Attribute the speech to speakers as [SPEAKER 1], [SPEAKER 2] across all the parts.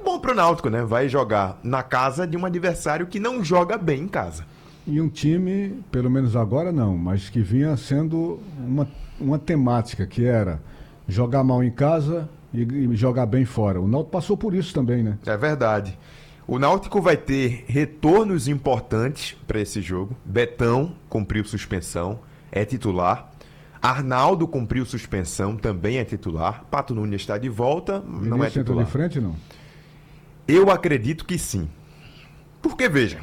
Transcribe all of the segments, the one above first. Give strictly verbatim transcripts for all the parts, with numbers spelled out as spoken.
[SPEAKER 1] bom pro Náutico, né? Vai jogar na casa de um adversário que não joga bem em casa.
[SPEAKER 2] E um time, pelo menos agora não, mas que vinha sendo uma, uma temática, que era jogar mal em casa e, e jogar bem fora. O Náutico passou por isso também, né?
[SPEAKER 1] É verdade. O Náutico vai ter retornos importantes para esse jogo. Betão cumpriu suspensão, é titular. Arnaldo cumpriu suspensão, também é titular. Pato Nunes está de volta,
[SPEAKER 2] Vinícius
[SPEAKER 1] não é titular.
[SPEAKER 2] Entra de frente, não?
[SPEAKER 1] Eu acredito que sim. Porque, veja,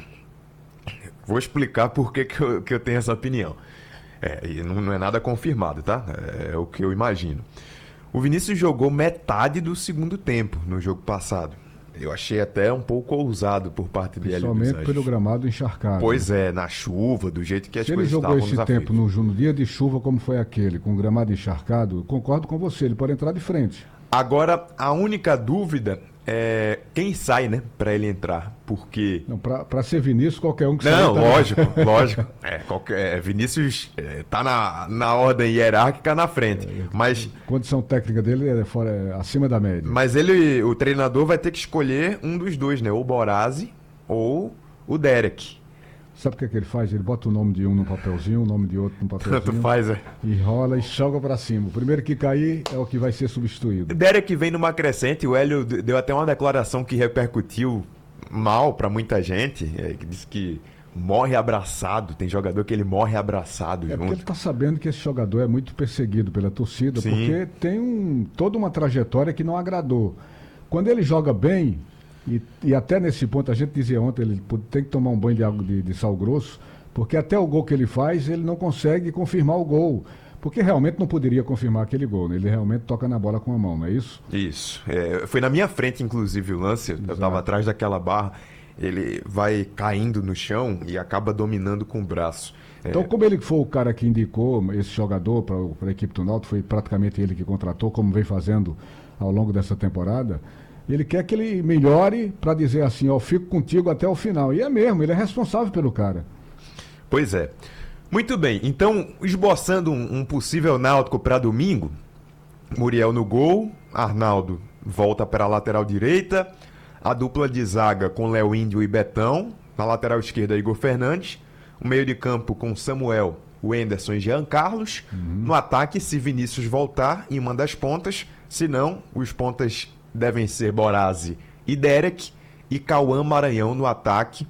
[SPEAKER 1] vou explicar por que, que, eu, que eu tenho essa opinião. É, e não, não é nada confirmado, tá? É, é o que eu imagino. O Vinícius jogou metade do segundo tempo no jogo passado. Eu achei até um pouco ousado por parte dele.
[SPEAKER 2] Principalmente pelo gramado encharcado.
[SPEAKER 1] Pois é, na chuva, do jeito que as
[SPEAKER 2] Se
[SPEAKER 1] coisas
[SPEAKER 2] ele jogou
[SPEAKER 1] estavam
[SPEAKER 2] esse tempo no, no dia de chuva como foi aquele, com gramado encharcado, concordo com você, ele pode entrar de frente.
[SPEAKER 1] Agora, a única dúvida é quem sai, né, pra ele entrar, porque...
[SPEAKER 2] Não, pra, pra ser Vinícius, qualquer um que sai.
[SPEAKER 1] Não,
[SPEAKER 2] tá
[SPEAKER 1] lógico, lógico. É, qualquer, é, Vinícius é, tá na, na ordem hierárquica na frente,
[SPEAKER 2] É,
[SPEAKER 1] mas...
[SPEAKER 2] A condição técnica dele é, fora, é acima da média.
[SPEAKER 1] Mas ele, o treinador vai ter que escolher um dos dois, né, ou o Borazzi ou o Derek.
[SPEAKER 2] Sabe o que, é que ele faz? Ele bota o nome de um num papelzinho, o nome de outro num papelzinho.
[SPEAKER 1] Tanto faz, é.
[SPEAKER 2] Enrola e joga pra cima. O primeiro que cair é o que vai ser substituído.
[SPEAKER 1] Derek vem numa crescente, o Hélio deu até uma declaração que repercutiu mal pra muita gente, é, que disse que morre abraçado, tem jogador que ele morre abraçado
[SPEAKER 2] É porque
[SPEAKER 1] junto.
[SPEAKER 2] ele tá sabendo que esse jogador é muito perseguido pela torcida,
[SPEAKER 1] Sim.
[SPEAKER 2] porque tem um, toda uma trajetória que não agradou. Quando ele joga bem, e, e até nesse ponto, a gente dizia ontem, ele tem que tomar um banho de, água, de, de sal grosso, porque até o gol que ele faz, ele não consegue confirmar o gol. Porque realmente não poderia confirmar aquele gol, né? Ele realmente toca na bola com a mão, não é isso?
[SPEAKER 1] Isso. É, foi na minha frente, inclusive, o lance. Eu
[SPEAKER 2] Exato.
[SPEAKER 1] tava atrás daquela barra. Ele vai caindo no chão e acaba dominando com o braço. É,
[SPEAKER 2] Então, como ele foi o cara que indicou esse jogador para a equipe do Náutico, foi praticamente ele que contratou, como vem fazendo ao longo dessa temporada, ele quer que ele melhore para dizer assim, ó, fico contigo até o final. E é mesmo, ele é responsável pelo cara.
[SPEAKER 1] Pois é. Muito bem. Então, esboçando um, um possível Náutico para domingo, Muriel no gol, Arnaldo volta para a lateral direita, a dupla de zaga com Léo Índio e Betão, na lateral esquerda Igor Fernandes, o meio de campo com Samuel, Wenderson e Jean Carlos, uhum. No ataque, se Vinícius voltar em uma das pontas, se não, os pontas devem ser Borazzi e Derek, e Cauã Maranhão no ataque,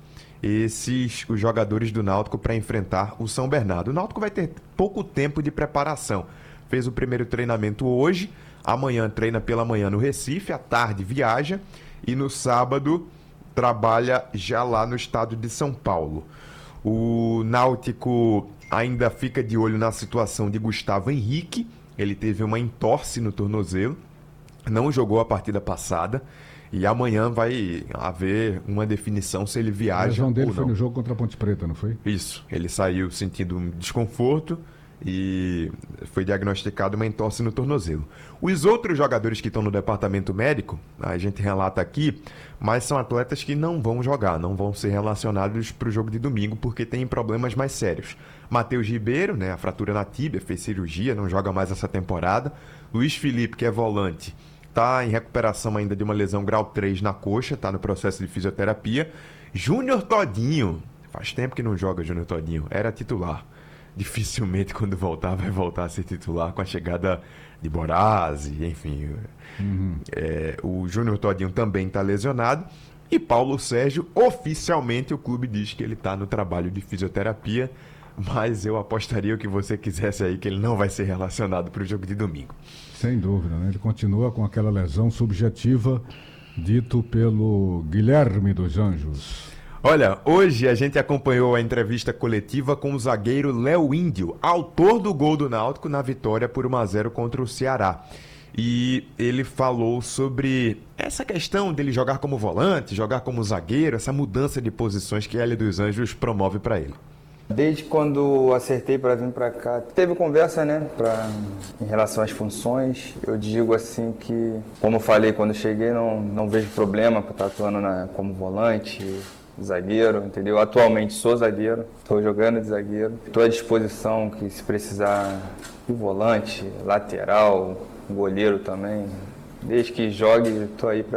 [SPEAKER 1] esses os jogadores do Náutico para enfrentar o São Bernardo. O Náutico vai ter pouco tempo de preparação. Fez o primeiro treinamento hoje, amanhã treina pela manhã no Recife, à tarde viaja e no sábado trabalha já lá no estado de São Paulo. O Náutico ainda fica de olho na situação de Gustavo Henrique, ele teve uma entorse no tornozelo, não jogou a partida passada. E amanhã vai haver uma definição se ele viaja.
[SPEAKER 2] A lesão dele
[SPEAKER 1] ou
[SPEAKER 2] foi
[SPEAKER 1] não.
[SPEAKER 2] no jogo contra a Ponte Preta, não foi?
[SPEAKER 1] Isso. Ele saiu sentindo um desconforto e foi diagnosticado uma entorse no tornozelo. Os outros jogadores que estão no departamento médico, a gente relata aqui, mas são atletas que não vão jogar, não vão ser relacionados para o jogo de domingo porque têm problemas mais sérios. Matheus Ribeiro, né, a fratura na tíbia, fez cirurgia, não joga mais essa temporada. Luiz Felipe, que é volante, está em recuperação ainda de uma lesão grau três na coxa, está no processo de fisioterapia. Júnior Todinho, faz tempo que não joga Júnior Todinho, era titular. Dificilmente quando voltar vai voltar a ser titular com a chegada de Borazzi, enfim. Uhum. É, o Júnior Todinho também está lesionado. E Paulo Sérgio, oficialmente o clube diz que ele está no trabalho de fisioterapia, mas eu apostaria o que você quisesse aí que ele não vai ser relacionado para o jogo de domingo.
[SPEAKER 2] Sem dúvida, né? Ele continua com aquela lesão subjetiva dito pelo Guilherme dos Anjos.
[SPEAKER 1] Olha, hoje a gente acompanhou a entrevista coletiva com o zagueiro Léo Índio, autor do gol do Náutico na vitória por um a zero contra o Ceará. E ele falou sobre essa questão dele jogar como volante, jogar como zagueiro, essa mudança de posições que Hélio dos Anjos promove para ele.
[SPEAKER 3] Desde quando acertei para vir para cá, teve conversa, né, pra, em relação às funções. Eu digo assim que, como eu falei quando cheguei, não, não vejo problema para estar atuando na, como volante, zagueiro, entendeu? Atualmente sou zagueiro, estou jogando de zagueiro. Estou à disposição que se precisar de volante, lateral, goleiro também. Desde que jogue, estou aí para